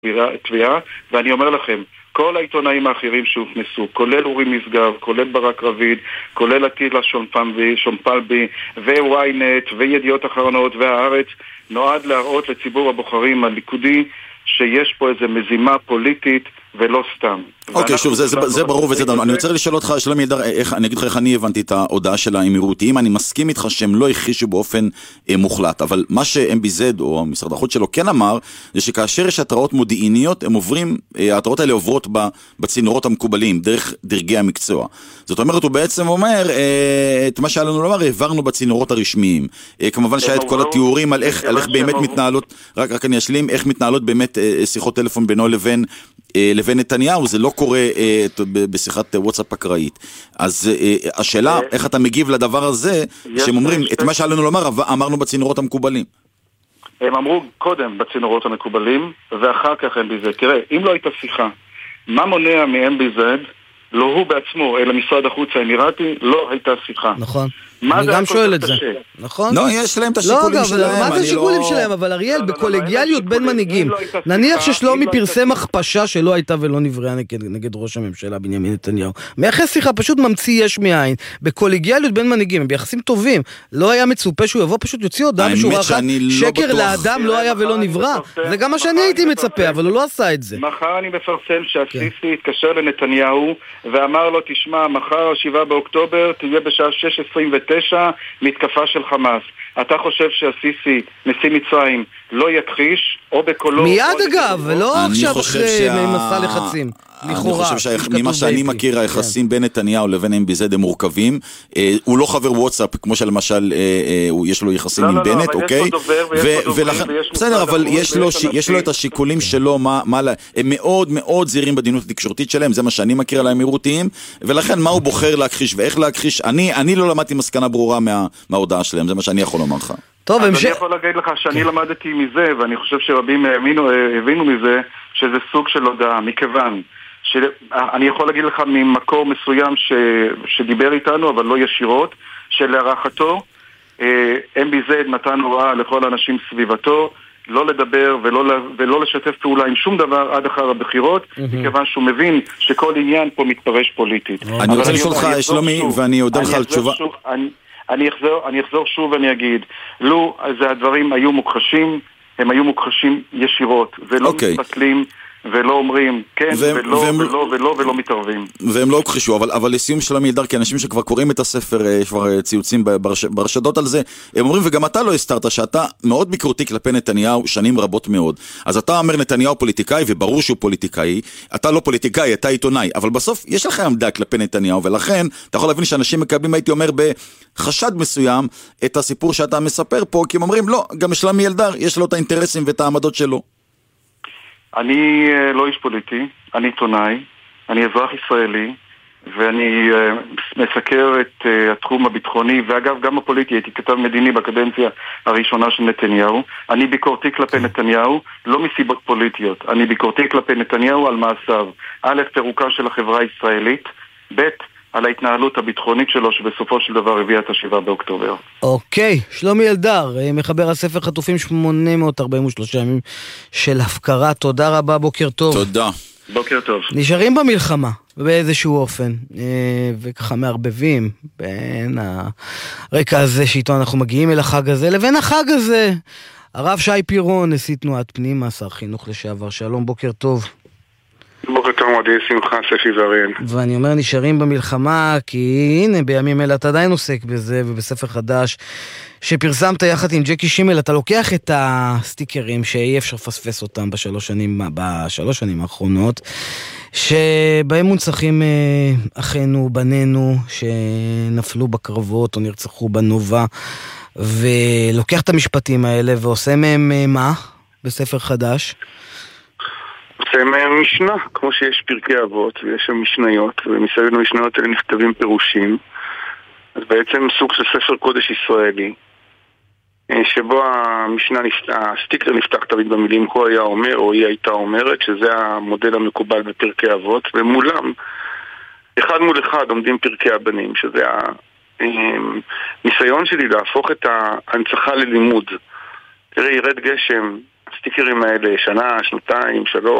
תביעה, ואני אומר לכם, כל העיתונאים האחרים שהוכנסו, כולל אורי משגב, כולל ברק רביד, כולל עתילה שומפלבי, וויינט, וידיעות אחרונות, והארץ, נועד להראות לציבור הבוחרים הליכודי שיש פה איזו מזימה פוליטית ולא סתם. אוקיי, שוב, זה ברור וזה דנו. אני רוצה לשאול אותך, שלומי אלדר, אני אגיד לך איך אני הבנתי את ההודעה של האמירותיים, אני מסכים איתך שהם לא הכחישו באופן מוחלט, אבל מה ש-MBZ או משרד החוץ שלו כן אמר, זה שכאשר יש התראות מודיעיניות, ההתראות האלה עוברות בצינורות המקובלים, דרך דרגי המקצוע. זאת אומרת, הוא בעצם אומר, את מה שהיה לנו לומר, העברנו בצינורות הרשמיים. כמובן שהיה את כל התיאורים על איך באמת מתנהלות, רק אני אשלים, איך מתנהלות באמת שיחות טלפון בינו לבין נתניהו, זה לא קורה בשיחת וואטסאפ אקראית. אז השאלה, איך אתה מגיב לדבר הזה, שהם אומרים, את מה שעלינו לומר, אמרנו בצינורות המקובלים. הם אמרו קודם בצינורות המקובלים, ואחר כך MBZ. תראה, אם לא הייתה שיחה, מה מונע מ-MBZ, לא הוא בעצמו, אלא משרד החוץ האמירתי, לא הייתה שיחה. נכון. אני גם שואל את זה. נכון? לא, יש להם את השיקולים שלהם. מה זה השיקולים שלהם? אבל אריאל, בקולגיאליות בין מנהיגים. נניח ששלומי פרסם הכפשה שלא הייתה ולא נבראה נגד ראש הממשלה בנימין נתניהו. מייחס שיחה, פשוט ממציא יש מאין. בקולגיאליות בין מנהיגים, הם ביחסים טובים. לא היה מצופה שהוא יבוא, פשוט יוציא הודעה בשורה אחת. שקר לאדם לא היה ולא נברא. זה גם מה שאני הייתי מצפה, אבל הוא לא עשה את זה. מחר אני מפרסם שהסיסי התקשר לנתניהו ואמר לו, תשמע, מחר 7 באוקטובר תהיה בשעה 6:29 מתקפה של חמאס. אתה חושב שהסיסי, נשיא מצרים, לא יכחיש, או בקולו... מיד אגב, ולא עכשיו אחרי מסע לחצים. אני חושב שממה שאני מכיר, היחסים בין נתניהו לבין MBZ הם מורכבים. הוא לא חבר וואטסאפ, כמו שלמשל יש לו יחסים עם בנט, אוקיי? בסדר, אבל יש לו את השיקולים שלו, הם מאוד מאוד זהירים בדינות התקשורתית שלהם, זה מה שאני מכיר על האמירותיים, ולכן מה הוא בוחר להכחיש ואיך להכחיש, אני לא למדתי מסקנה ברורה מההודעה שלהם, זה מה שאני יכול לומר לך. טוב, אני יכול להגיד לך שאני למדתי מזה, ואני חושב שרבים הבינו מזה, שזה סוג של הודעה, מכיוון שאני יכול להגיד לך ממקור מסוים שדיבר איתנו, אבל לא ישירות, שלהערכתו MBZ נתן הוראה לכל האנשים סביבתו לא לדבר ולא לשתף פעולה עם שום דבר עד אחר הבחירות, מכיוון שהוא מבין שכל עניין פה מתפרש פוליטית. אני רוצה לשאול לך, שלומי, ואני אודה לך על תשובה. אני אחזור שוב ואני אגיד, לו הדברים היו מוכחשים, הם היו מוכחשים ישירות, ולא מתפתלים ולא אומרים כן ולא מתערבים. והם לא הוכחשו, אבל לסיום שלומי אלדר, כי אנשים שכבר קוראים את הספר, יש כבר ציוצים ברשתות על זה, הם אומרים, וגם אתה לא הסתרת, שאתה מאוד ביקורתי כלפי נתניהו שנים רבות מאוד. אז אתה אומר נתניהו פוליטיקאי, וברור שהוא פוליטיקאי, אתה לא פוליטיקאי, אתה עיתונאי, אבל בסוף יש לך עמדה כלפי נתניהו, ולכן אתה יכול להבין שאנשים מקבלים, הייתי אומר, בחשד מסוים, את הסיפור שאתה מספר פה, כי הם אומרים, לא, גם שלומי אלדר, יש לו את האינטרסים ואת העמדות שלו. אני לא איש פוליטי, אני עיתונאי, אני אזרח ישראלי, ואני מסקר את התחום הביטחוני, ואגב גם הפוליטי, הייתי כתב מדיני בקדנציה הראשונה של נתניהו. אני ביקורתי כלפי נתניהו, לא מסיבות פוליטיות, אני ביקורתי כלפי נתניהו על מעשיו. א', פירוקה של החברה הישראלית, ב', על ההתנהלות הביטחונית שלו, שבסופו של דבר הביאה את 7 באוקטובר. אוקיי, שלומי אלדר, מחבר הספר חטופים 843 ימים של הפקרה. תודה רבה, בוקר טוב. תודה. בוקר טוב. נשארים במלחמה, באיזשהו אופן, וככה מערבבים בין הרקע הזה שאיתו אנחנו מגיעים אל החג הזה, לבין החג הזה. הרב שי פירון, נשיא תנועת פנימה, שר חינוך לשעבר. שלום, בוקר טוב. בוקר טוב, מודי שמחה, ספי ואריאל. ואני אומר נשארים במלחמה, כי הנה בימים אלה אתה עדיין עוסק בזה, ובספר חדש שפרסמת יחד עם ג'קי שימל, אתה לוקח את הסטיקרים שאי אפשר לפספס אותם בשלוש שנים האחרונות, שבהם מונצחים אחינו, בנינו, שנפלו בקרבות או נרצחו בנובה, ולוקח את המשפטים האלה ועושה מהם מה בספר חדש? זה משנה, כמו שיש פרקי אבות ויש שם משניות, ומסביב למשניות האלה נכתבים פירושים. אז בעצם סוג של ספר קודש ישראלי, שבו הסטיקר נפתח תמיד במילים הוא היה אומר או היא הייתה אומרת, שזה המודל המקובל בפרקי אבות, ומולם אחד מול אחד עומדים פרקי הבנים, שזה הניסיון שלי להפוך את ההנצחה ללימוד. תראי, ירד גשם, הסטיקרים האלה שנה, שנתיים, 3,